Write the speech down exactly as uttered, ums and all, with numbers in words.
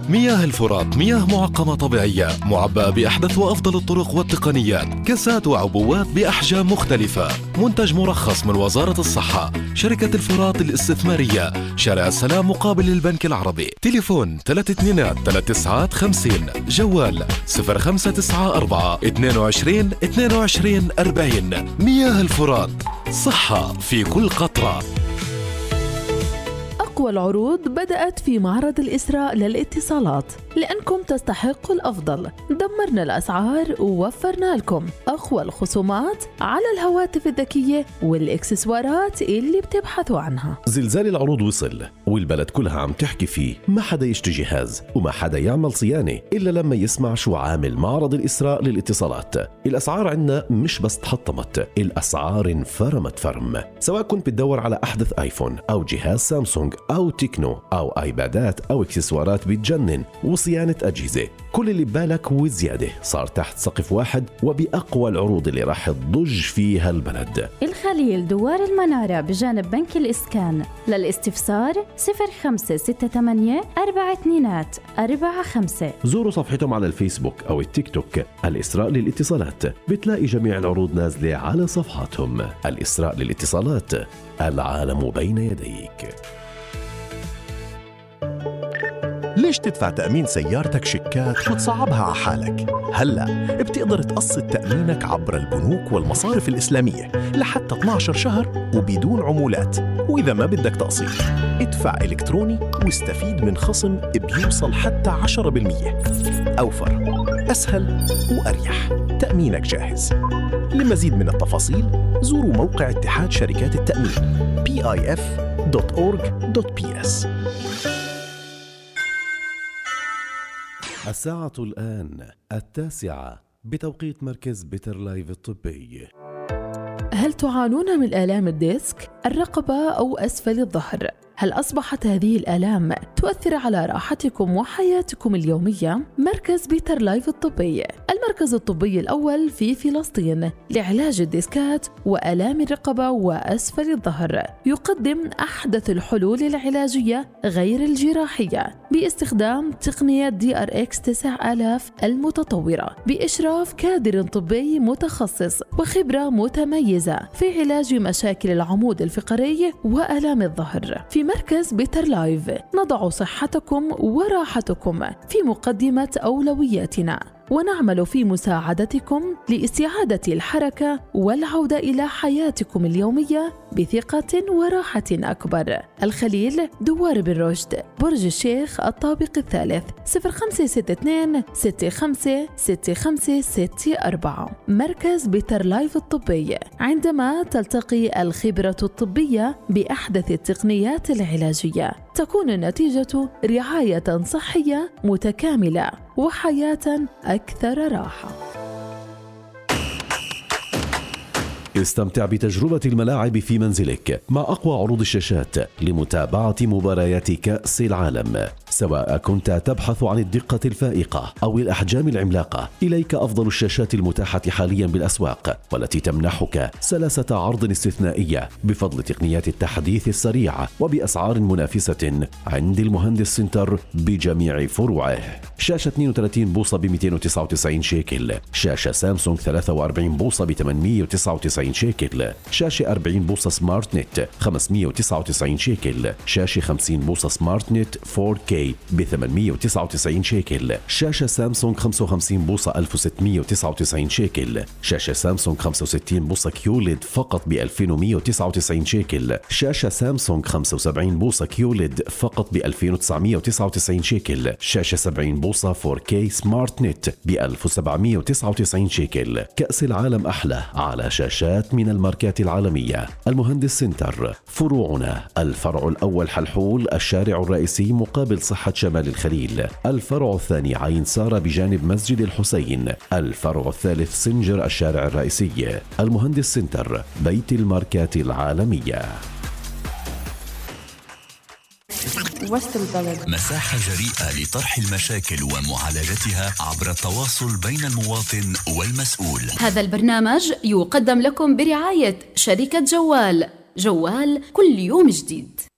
مياه الفرات مياه معقمة طبيعية معبأة بأحدث وأفضل الطرق والتقنيات، كاسات وعبوات بأحجام مختلفة. منتج مرخص من وزارة الصحة. شركة الفرات الاستثمارية، شارع السلام مقابل البنك العربي. تليفون ثلاثة اثنين ثلاثة تسعة خمسين. جوال صفر خمسة تسعة أربعة اثنين وعشرين اثنين وعشرين أربعين. مياه الفرات، صحة في كل قطرة. أقوى العروض بدأت في معرض الإسراء للاتصالات، لأنكم تستحقوا الأفضل. دمرنا الأسعار ووفرنا لكم أقوى الخصومات على الهواتف الذكية والإكسسوارات اللي بتبحثوا عنها. زلزال العروض وصل والبلد كلها عم تحكي فيه. ما حدا يشتري جهاز وما حدا يعمل صيانة إلا لما يسمع شو عامل معرض الإسراء للاتصالات. الأسعار عنا مش بس تحطمت، الأسعار انفرمت فرم. سواء كنت بتدور على أحدث آيفون أو جهاز سامسونج أو تكنو أو آيبادات أو إكسسوارات بتجنن وصيانة أجهزة، كل اللي ببالك وزيادة صار تحت سقف واحد وبأقوى العروض اللي راح تضج فيها البلد. الخليل دوار المنارة بجانب بنك الإسكان. للاستفسار صفر خمسة ستة ثمانية أربعة اثنين أربعة خمسة. زوروا صفحتهم على الفيسبوك أو التيك توك الإسراء للاتصالات، بتلاقي جميع العروض نازلة على صفحاتهم. الإسراء للاتصالات، العالم بين يديك. ليش تدفع تأمين سيارتك شيكات وتصعبها على حالك؟ هلأ بتقدر تقسط تأمينك عبر البنوك والمصارف الإسلامية لحتى اثني عشر شهر وبدون عمولات. وإذا ما بدك تقسيط ادفع إلكتروني واستفيد من خصم بيوصل حتى عشرة بالمية. أوفر، أسهل وأريح. تأمينك جاهز. لمزيد من التفاصيل زوروا موقع اتحاد شركات التأمين بي آي إف دوت أورج دوت بي إس. الساعة الآن التاسعة بتوقيت مركز بيتر لايف الطبي. هل تعانون من آلام الديسك، الرقبة أو أسفل الظهر؟ هل أصبحت هذه الآلام تؤثر على راحتكم وحياتكم اليومية؟ مركز بيتر لايف الطبي، المركز الطبي الأول في فلسطين لعلاج الديسكات وآلام الرقبة وأسفل الظهر، يقدم أحدث الحلول العلاجية غير الجراحية باستخدام تقنية دي آر إكس تسعة آلاف المتطورة، بإشراف كادر طبي متخصص وخبرة متميزة في علاج مشاكل العمود الفقري وآلام الظهر. في مركز بيتر لايف نضع صحتكم وراحتكم في مقدمة أولوياتنا، ونعمل في مساعدتكم لاستعادة الحركة والعودة إلى حياتكم اليومية بثقة وراحة أكبر. الخليل، دوار بن رشد، برج الشيخ، الطابق الثالث. صفر خمسة ستة اثنين ستة خمسة ستة خمسة ستة أربعة. مركز بيتر لايف الطبي، عندما تلتقي الخبرة الطبية بأحدث التقنيات العلاجية تكون النتيجة رعاية صحية متكاملة وحياة أكثر راحة. استمتع بتجربة الملاعب في منزلك مع أقوى عروض الشاشات لمتابعة مباريات كأس العالم. سواء كنت تبحث عن الدقة الفائقة أو الأحجام العملاقة، إليك أفضل الشاشات المتاحة حاليا بالأسواق، والتي تمنحك سلاسة عرض استثنائية بفضل تقنيات التحديث السريع وبأسعار منافسة عند المهندس سنتر بجميع فروعه. شاشة اثنين وثلاثين بوصة ب مئتين وتسعة وتسعين شيكل، شاشة سامسونج ثلاثة وأربعين بوصة ب ثمانمئة وتسعة وتسعين شيكل، شاشة أربعين بوصة سمارت نت خمسمئة وتسعة وتسعين شيكل، شاشة خمسين بوصة سمارت نت فور كي ب ثمانمئة وتسعة وتسعين شيكل، شاشة سامسونج خمسة وخمسين بوصة ألف وستمئة وتسعة وتسعين شيكل، شاشة سامسونج خمسة وستين بوصة كيوليد فقط ب ألفين ومئة وتسعة وتسعين شيكل، شاشة سامسونج خمسة وسبعين بوصة كيوليد فقط ب ألفين وتسعمئة وتسعة وتسعين شيكل، شاشة سبعين بوصة فور كي سمارت نت ب ألف وسبعمئة وتسعة وتسعين شيكل. كأس العالم أحلى على شاشات من الماركات العالمية. المهندس سنتر، فروعنا: الفرع الأول حلحول الشارع الرئيسي مقابل صحة شمال الخليل، الفرع الثاني عين سارة بجانب مسجد الحسين، الفرع الثالث سنجر الشارع الرئيسي. المهندس سنتر، بيت الماركات العالمية. وسط البلد، مساحة جريئة لطرح المشاكل ومعالجتها عبر التواصل بين المواطن والمسؤول. هذا البرنامج يقدم لكم برعاية شركة جوال. جوال كل يوم جديد.